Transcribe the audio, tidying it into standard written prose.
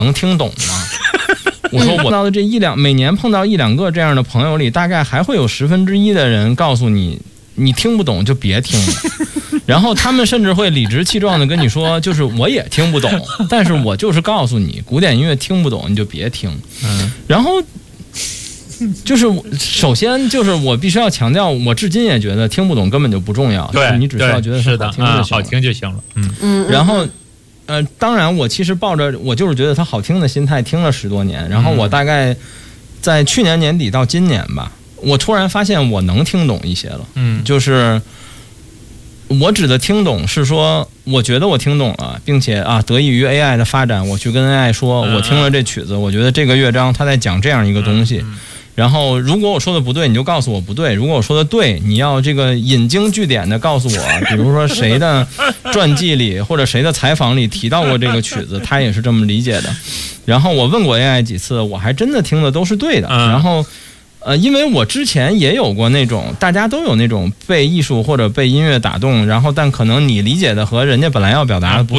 能听懂吗？我说我碰到的每年碰到1-2个这样的朋友里，大概还会有1/10的人告诉你，你听不懂就别听了。然后他们甚至会理直气壮的跟你说，就是我也听不懂，但是我就是告诉你，古典音乐听不懂你就别听。然后就是首先就是我必须要强调，我至今也觉得听不懂根本就不重要， 对， 你只需要觉得它好听就行了。 好听就行了。 然后当然我其实抱着我就是觉得它好听的心态听了10多年，然后我大概在去年年底到今年吧，我突然发现我能听懂一些了。就是我指的听懂是说，我觉得我听懂了，并且得益于 AI 的发展，我去跟 AI 说，我听了这曲子，我觉得这个乐章它在讲这样一个东西。然后如果我说的不对，你就告诉我不对；如果我说的对，你要这个引经据典的告诉我，比如说谁的传记里或者谁的采访里提到过这个曲子，他也是这么理解的。然后我问过 AI 几次，我还真的听的都是对的。然后因为我之前也有过那种，大家都有那种被艺术或者被音乐打动，然后但可能你理解的和人家本来要表达的不